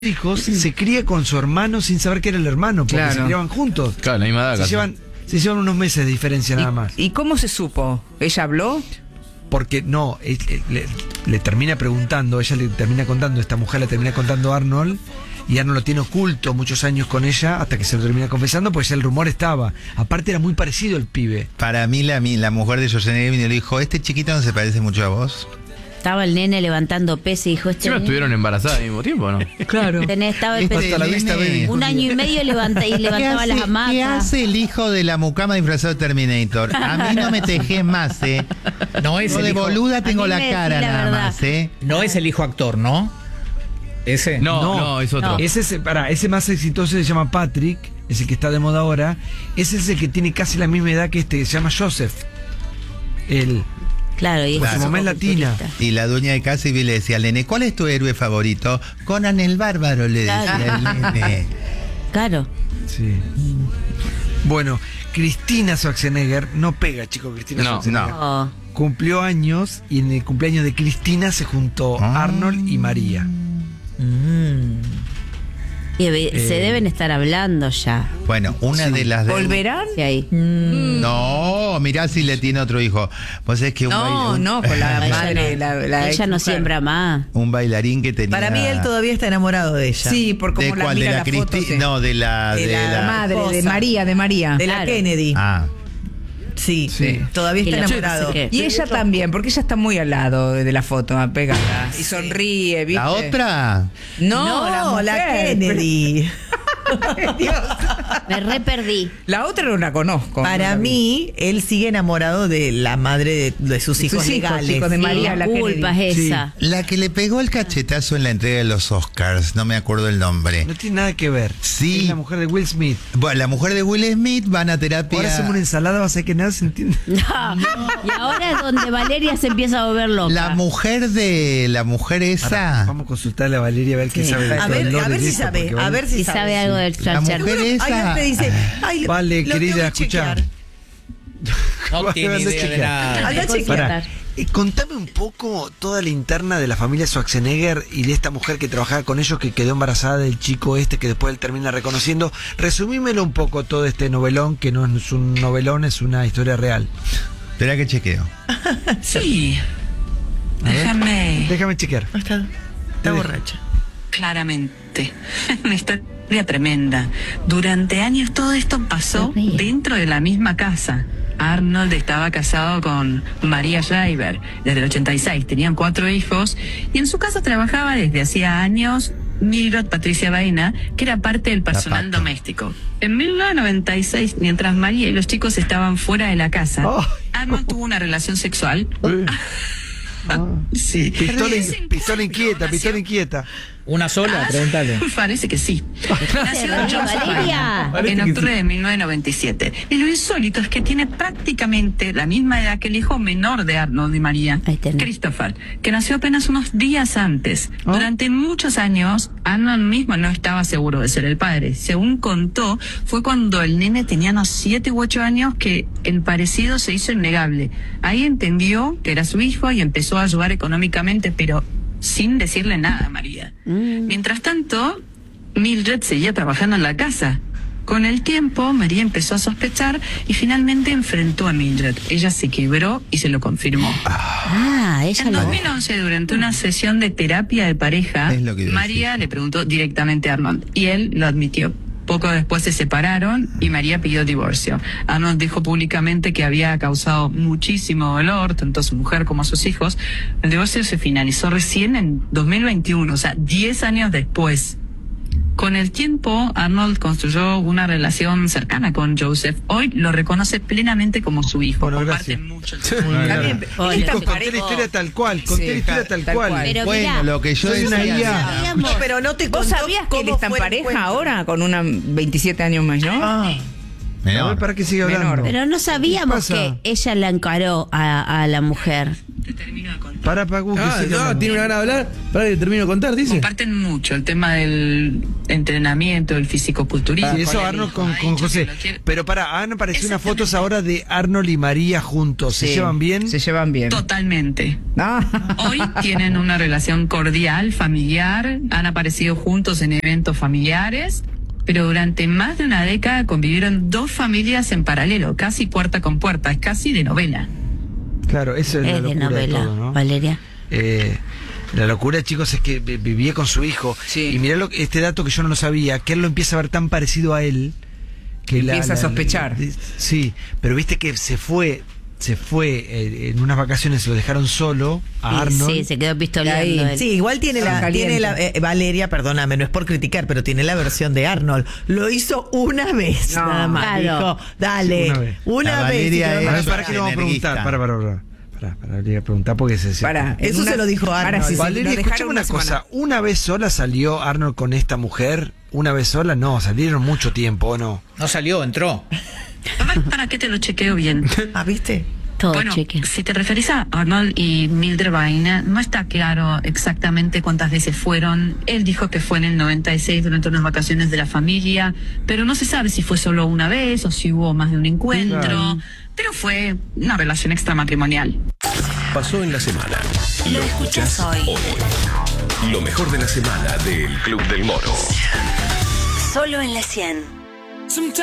hijos se cría con su hermano sin saber que era el hermano, porque Claro. se criaban juntos. Claro, la misma edad. Se llevan unos meses de diferencia nada más. ¿Y cómo se supo? ¿Ella habló? Porque no, le termina preguntando, ella le termina contando, esta mujer le termina contando a Arnold, y Arnold lo tiene oculto muchos años con ella, hasta que se lo termina confesando, pues ya el rumor estaba. Aparte era muy parecido el pibe. Para mí, la mujer de Schwarzenegger vino y le dijo, ¿este chiquito no se parece mucho a vos? Estaba el nene levantando peso y dijo, Encima estuvieron embarazadas al mismo tiempo, ¿no? Claro. Estaba el Este peso. la vista, baby. Un año y medio levantaba las hamacas. ¿Qué hace el hijo de la mucama disfrazado de Terminator? A mí no me tejes más, ¿eh? No es Yo el de hijo, boluda tengo A mí la me decís cara la nada verdad. más, ¿eh? no es el hijo actor, ¿no? Ese. No, es otro. No. Ese más exitoso se llama Patrick, es el que está de moda ahora. Ese es el que tiene casi la misma edad que este, que se llama Joseph. Él. Claro, y Claro. es Su mamá es latina. culturista. Y la dueña de casa y le decía al nene, ¿cuál es tu héroe favorito? Conan el Bárbaro, le decía Claro. el nene. Claro. Sí. Bueno, Cristina Schwarzenegger no pega, chicos, Cristina No, Schwarzenegger. Oh. Cumplió años y en el cumpleaños de Cristina se juntó Arnold y María. Y se deben estar hablando ya. Bueno, una de las... ¿Volverán? Sí, ahí. No, mirá si le tiene otro hijo. Vos es que No, con la Ella madre, no, la ella no exmujer. siembra más. un bailarín que tenía... Para mí él todavía está enamorado de ella. Sí, por ¿De cómo la cuál? ¿De mira la la foto. Cristi? Sí. No, de la... De la madre, de esposa. María, de María. De la Claro. Kennedy. Ah, Sí, Sí. todavía Y está la- enamorado. sí, Y ella también, porque ella está muy al lado de la foto, pegada. Y sonríe, ¿viste? ¿la otra? No, la mujer. Kennedy. Dios. Me re perdí. La otra no la conozco. Para no la vi. mí, él sigue enamorado de la madre de sus De hijos sus hijos, legales. chicos, de Sí, María, la la culpa Kennedy. es Sí. esa. La que le pegó el cachetazo en la entrega de los Oscars, no me acuerdo el nombre. No tiene nada que ver. Sí. Es la mujer de Will Smith. Bueno, la mujer de Will Smith van a terapia... Ahora hacemos una ensalada, vas a ver que nada se entiende. Y ahora es donde Valeria se empieza a volver loca. La mujer esa... Pará, vamos a consultarle a Valeria a ver qué Sí. sabe. de A todo el ver lore de si esto, sabe, porque a Vale- ver si Si sabe algo del La mujer Schwarzenegger. esa... Ay, te dice, ay, Vale, lo querida, tengo que escuchá. chequear. No tiene Anda a idea de chequear. nada. Anda a chequear. Pará, contame un poco toda la interna de la familia Schwarzenegger y de esta mujer que trabajaba con ellos, que quedó embarazada del chico este que después él termina reconociendo. Resumímelo un poco todo este novelón, que no es un novelón, es una historia real. Espera que chequeo. Sí, A ver. déjame chequear. Está borracha. claramente. Una historia tremenda. Durante años todo esto pasó Se ríe. dentro de la misma casa. Arnold estaba casado con María Schreiber desde el 86. Tenían 4 hijos y en su casa trabajaba desde hacía años Mildred Patricia Baena, que era parte del personal Pato. doméstico. En 1996, mientras María y los chicos estaban fuera de la casa, Oh. Arnold tuvo una relación sexual. Sí. Pistola inquieta. Una sola, pregúntale. Parece que sí. Nació en Joseph Valeria. Island en octubre de 1997. Y lo insólito es que tiene prácticamente la misma edad que el hijo menor de Arnold y María, Ahí tenés. Christopher, que nació apenas unos días antes. Durante muchos años, Arnold mismo no estaba seguro de ser el padre. Según contó, fue cuando el nene tenía unos 7 u 8 años que el parecido se hizo innegable. Ahí entendió que era su hijo y empezó a ayudar económicamente, pero sin decirle nada a María. Mientras tanto, Mildred seguía trabajando en la casa. Con el tiempo, María empezó a sospechar y finalmente enfrentó a Mildred. Ella se quebró y se lo confirmó. Ah, ella En no. 2011, durante una sesión de terapia de pareja, Es lo que iba a María le preguntó directamente a Arnold y él lo admitió. Poco después se separaron y María pidió divorcio. Arnold dijo públicamente que había causado muchísimo dolor, tanto a su mujer como a sus hijos. El divorcio se finalizó recién en 2021, o sea, 10 años después. Con el tiempo, Arnold construyó una relación cercana con Joseph. Hoy lo reconoce plenamente como su hijo. Bueno, Comparten gracias. mucho. También, Hola. él está Chicos, conté la parejo. historia tal cual. Conté Sí, la historia tal tal cual. cual. Pero Bueno, mirá, lo que yo soy una decía... IA. sabíamos. Pero no te ¿Vos contó sabías que él cómo está en fue el pareja encuentro. ahora con una 27 años mayor? A ver, Menor. para que siga Menor. hablando. Pero no sabíamos ¿Qué pasa? que ella la encaró a la mujer. Te termino de contar. Para Pagu, que sigue hablando. tiene una gana de hablar. Para que termino de contar, dice. Comparten mucho el tema del entrenamiento, el fisicoculturismo. Sí, eso Él Arnold dijo, con ha dicho José. que lo quiere. Pero han aparecido unas Exactamente. fotos ahora de Arnold y María juntos. ¿Se Sí, llevan bien? Se llevan bien. Totalmente. Ah. Hoy tienen una relación cordial, familiar, han aparecido juntos en eventos familiares, pero durante más de una década convivieron dos familias en paralelo, casi puerta con puerta, es casi de novela. Claro, eso es la Es de locura novela, de todo, ¿no? Valeria. La locura, chicos, es que vivía con su hijo. Sí. Y mirá este dato que yo no lo sabía, que él lo empieza a ver tan parecido a él que Empieza a sospechar. Sí, pero viste que se fue en unas vacaciones, lo dejaron solo a Arnold. Sí, se quedó Ahí. pistoleando él. Sí, igual tiene la, Caliente. Valeria, perdóname, no es por criticar, pero tiene la versión de Arnold. Lo hizo una vez, No, nada más. claro. Dijo, dale, Sí, una vez. una La vez. Valeria y es- quedó A ver, más ¿para qué le vamos a preguntar? Energista. Para, le voy a preguntar porque se... Para, en Eso se lo dijo Arnold. sí, Valeria, lo dejaron escúchame una semana. cosa. ¿Una vez sola salió Arnold con esta mujer? ¿Una vez sola? No, salieron mucho tiempo, ¿o no? No salió, entró. ¿Para qué te lo chequeo bien? Ah, ¿viste? Todo Bueno, cheque. si te referís a Arnold y Mildred Vaina, no está claro exactamente cuántas veces fueron. Él dijo que fue en el 96 durante unas vacaciones de la familia, pero no se sabe si fue solo una vez o si hubo más de un encuentro. Claro. Pero fue una relación extramatrimonial. Pasó en la semana. Lo escuchás hoy. Lo mejor de la semana del Club del Moro. Solo en la 100.